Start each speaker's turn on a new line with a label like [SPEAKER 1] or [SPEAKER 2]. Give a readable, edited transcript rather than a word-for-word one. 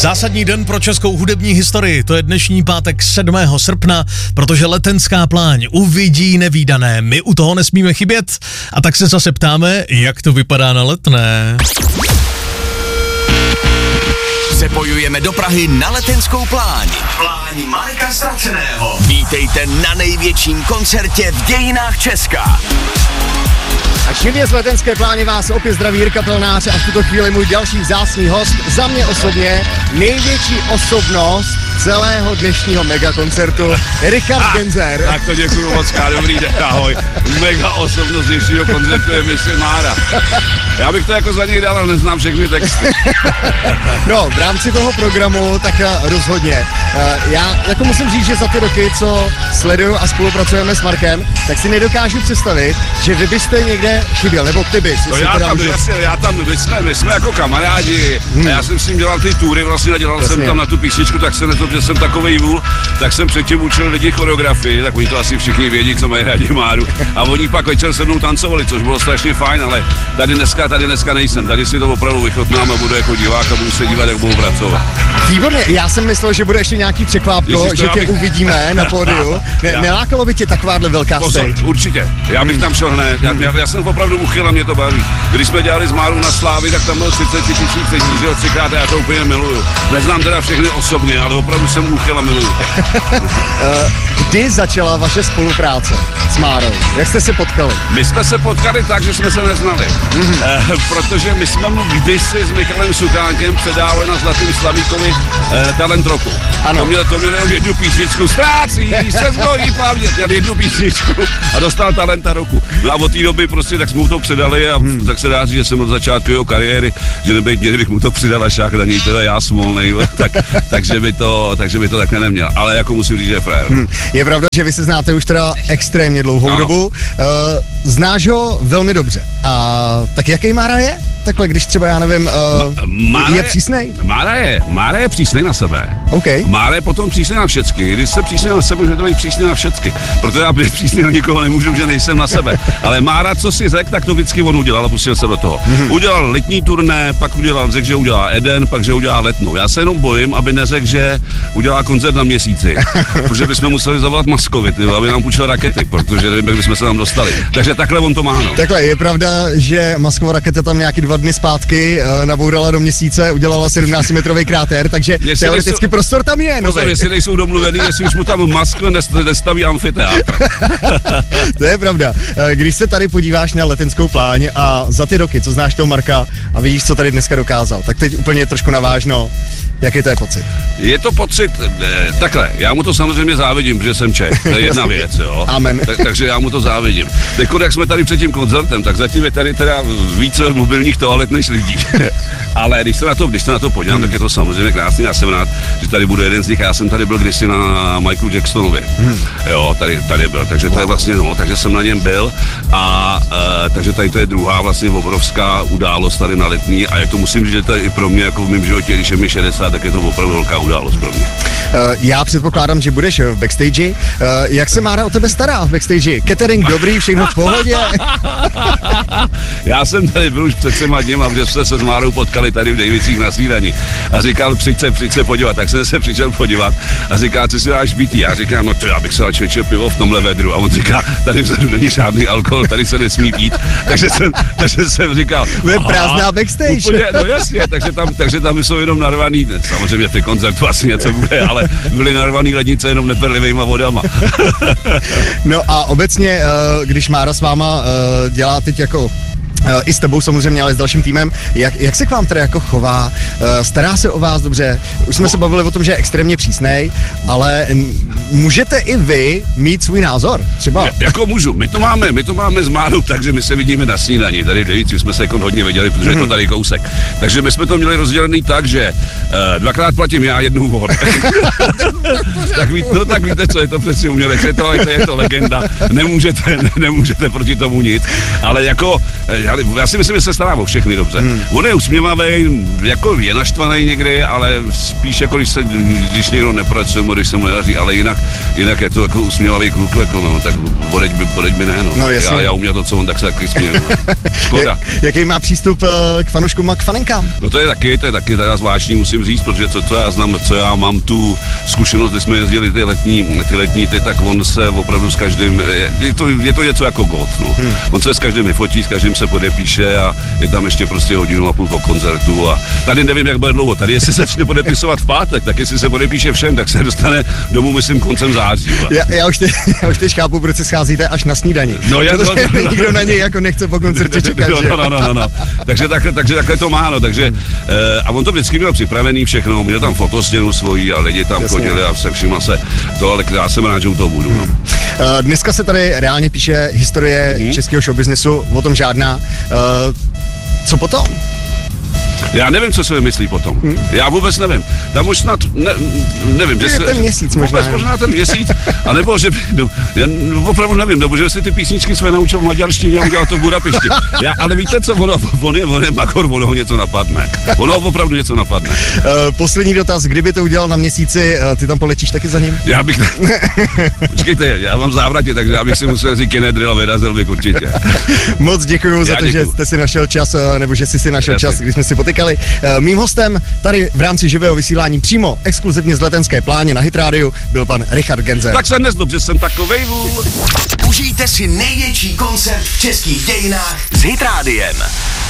[SPEAKER 1] Zásadní den pro českou hudební historii, to je dnešní pátek 7. srpna, protože Letenská pláň uvidí nevídané. My u toho nesmíme chybět a tak se zase ptáme, jak to vypadá na Letné.
[SPEAKER 2] Přepojujeme do Prahy na Letenskou pláň. Pláň Marka Ztraceného. Vítejte na největším koncertě v dějinách Česka.
[SPEAKER 3] A živě z Letenské pláně vás opět zdraví Jirka Plnář a v tuto chvíli můj další vzácný host, za mě osobně největší osobnost celého dnešního megakoncertu, Richard Genzer.
[SPEAKER 4] Tak to děkuju moc, dobrý den, ahoj. Mega osobnost dnešního koncertu je Mr. Mára. Já bych to jako za něj dal, ale neznám všechny texty.
[SPEAKER 3] No, v rámci toho programu tak rozhodně. Já jako musím říct, že za ty roky, co sleduju a spolupracujeme s Markem, tak si nedokážu představit, že vy byste někde chyběl, nebo ty bys.
[SPEAKER 4] No my jsme jako kamarádi. Já jsem s ním dělal ty tury, vlastně nadělal jsem tam na tu písničku, tak se že jsem takovej vůl, tak jsem předtím učil lidi choreografii, tak oni to asi všichni vědí, co mají rádi Máru. A oni pak večer se mnou tancovali, což bylo strašně fajn, ale tady dneska nejsem, tady si to opravdu vychutnám a budu jako divák a budu se dívat, jak budu pracovat.
[SPEAKER 3] Výborně, já jsem myslel, že bude ještě nějaký překvápko, že tě uvidíme na pódiu. Nelákalo by tě takováhle velká stage?
[SPEAKER 4] Určitě, já bych tam šel hned, já jsem opravdu uchyl a mě to baví. Když jsme dělali s Márou na Slávy, tak tam bylo 30 000 lidí, že jo, 3krát a já to úplně miluju. Neznám teda všechny osobně, ale opravdu jsem uchyl a miluju.
[SPEAKER 3] Kdy začala vaše spolupráce s Márou? Jak jste se potkali?
[SPEAKER 4] My jsme se potkali tak, že jsme se neznali. Protože my jsme mu kdysi s Michalem Sukánkem předávali na Zlatým Slavíkovi Talent roku.
[SPEAKER 3] Ano.
[SPEAKER 4] To měl jenom jednu písničku, ztrácí se zvojí paměť, měl jednu písničku a dostal Talenta roku. No a od té doby prostě tak jsme mu to předali a tak se dá říct, že jsem od začátku jeho kariéry, že kdybych mu to přidal a šák na něj teda já smolnej, takže by to takhle neměl. Ale jako musím říct, že je frajer.
[SPEAKER 3] Je pravda, že vy se znáte už teda extrémně dlouhou dobu. Znáš ho velmi dobře. A tak jaký Mára je? Takhle, když třeba, já nevím, je přísnej?
[SPEAKER 4] Mára je přísnej na sebe.
[SPEAKER 3] Okay.
[SPEAKER 4] Mára je potom přísnej na všecky. Když se přísnej na sebe, může to být přísnej na všecky. Protože já být přísnej na nikoho nemůžu, že nejsem na sebe. Ale Mára, co si řekl, tak to vždycky on udělal a pustil se do toho. Udělal letní turné, pak řekl, že udělá Eden, pak že udělá letnou. Já se jenom bojím, aby neřekl, že udělá koncert na měsíci. Protože bychom museli zavolat Maskovi, aby nám půjčil rakety, protože nevím, jak bychom se tam dostali. Takže takhle on to má. No.
[SPEAKER 3] Takhle, je pravda, že Maskova raketa tam nějaký 2 dny zpátky nabourala do Měsíce, udělala 17metrový kráter, takže teoreticky prostor tam je.
[SPEAKER 4] Jestli nejsou domluvený, jestli už mu tam Musk nestaví amfiteátr.
[SPEAKER 3] To je pravda. Když se tady podíváš na Letenskou pláň a za ty roky, co znáš toho Marka a vidíš, co tady dneska dokázal, tak teď úplně trošku navážno. Jaký to je pocit?
[SPEAKER 4] Je to pocit, takhle, já mu to samozřejmě závidím, protože jsem Čech, to je jedna věc, jo.
[SPEAKER 3] Amen.
[SPEAKER 4] Takže já mu to závidím. Teď, jak jsme tady před tím koncertem, tak zatím je tady teda více mobilních toalet než lidí. Ale když se na to podívám, tak je to samozřejmě krásný. Já jsem rád, že tady bude jeden z nich. Já jsem tady byl kdysi na Michaelu Jacksonovi. Jo, tady byl, takže to je vlastně, takže jsem na něm byl a takže tady to je druhá vlastně obrovská událost tady na Letní a jak to musím říct, že to je i pro mě jako v mém životě, když je mi 60, tak je to opravdu velká událost pro mě.
[SPEAKER 3] Já předpokládám, že budeš v backstage. Jak se Mára o tebe stará v backstage? Catering dobrý, všechno v pohodě?
[SPEAKER 4] Já jsem tady byl už před 3 dny, protože jsme se s Márou potkali tady v Dejvicích na snídani a říkal, přijď se podívat, tak jsem se přišel podívat a říká, co si dáš pití? Já říkám, no to já bych se radši pivo v tomhle vedru a on říká, tady vzadu není žádný alkohol, tady se nesmí pít, takže jsem říkal,
[SPEAKER 3] to je prázdná backstage.
[SPEAKER 4] Úplně, no jasně, takže tam jsou jenom narvaný, samozřejmě ty koncertu asi něco bude, ale byly narvaný lednice jenom neperlivejma vodama.
[SPEAKER 3] No a obecně, když Mára s váma dělá teď jako i s tebou samozřejmě, ale s dalším týmem. Jak se k vám teda jako chová? Stará se o vás dobře? Už jsme se bavili o tom, že je extrémně přísnej, ale můžete i vy mít svůj názor? Třeba?
[SPEAKER 4] Jako můžu. My to máme s Márou, takže my se vidíme na snídani. Tady v Devíci jsme se jako hodně viděli, protože je to tady kousek. Takže my jsme to měli rozdělený tak, že 2krát platím já, 1 on. tak víte, co je to přeci umělec. Je to legenda. Nemůžete proti tomu nic. Ale jako já si myslím, že se stará o všechny dobře. On je usměvavý, jako je naštvaný někdy, ale spíš jako když někdo nepracuje, když se mu nedaří, ale jinak je to jako usměvavý kluk, jako, no, tak podeď mi ne, no.
[SPEAKER 3] No,
[SPEAKER 4] já uměl to, co on, tak se taky směl. No. Škoda.
[SPEAKER 3] Jaký má přístup k fanouškům a k faninkám?
[SPEAKER 4] No to je taky teda zvláštní, musím říct, protože co já znám, co já mám tu zkušenost, když jsme jezdili ty letní, tak on se opravdu s každým, je to něco jako God, no. On se s každým vyfotí, s každým se podepíše a je tam ještě prostě 1,5 hodiny po koncertu a tady nevím, jak bude dlouho, tady jestli se začne podepisovat v pátek, tak jestli se podepíše všem, tak se dostane domů, myslím, koncem září.
[SPEAKER 3] Já už teď chápu, proč se scházíte až na snídani.
[SPEAKER 4] No,
[SPEAKER 3] nikdo na něj jako nechce po koncertě čekat.
[SPEAKER 4] No. Takže takhle to má, no, takže a on to vždycky měl připravený všechno, měl tam fotostěnu svojí a lidi tam chodili a se všima se to, ale já jsem rád, že u toho budu. No.
[SPEAKER 3] Dneska se tady reálně píše historie českého showbiznesu, o tom žádná. Co potom?
[SPEAKER 4] Já nevím, co se vymyslí potom. Já vůbec nevím. Tam už snad, nevím.
[SPEAKER 3] Je ten měsíc
[SPEAKER 4] možná ten měsíc, anebo že, já opravdu nevím, nebo že si ty písničky své naučil v maďarštině a udělal to v Budapešti. Ale víte co, on je makor, ono ho něco napadne. Ono ho opravdu něco napadne.
[SPEAKER 3] Poslední dotaz, kdyby to udělal na měsíci, ty tam poletíš taky za ním?
[SPEAKER 4] Já bych, počkejte, já mám závratě, takže já bych si musel říct Kinedril a vyrazil bych určitě.
[SPEAKER 3] Moc děkuju za to, že jste si našel čas, nebo že jsi si našel čas, když jsme si potykali. Mým hostem tady v rámci živého vysílání přímo exkluzivně z Letenské pláně na Hit Radio byl pan Richard Genzer.
[SPEAKER 4] Tak jsem dnes dobře, jsem takovej vůl.
[SPEAKER 2] Užijte si největší koncert v českých dějinách s Hit Rádiem.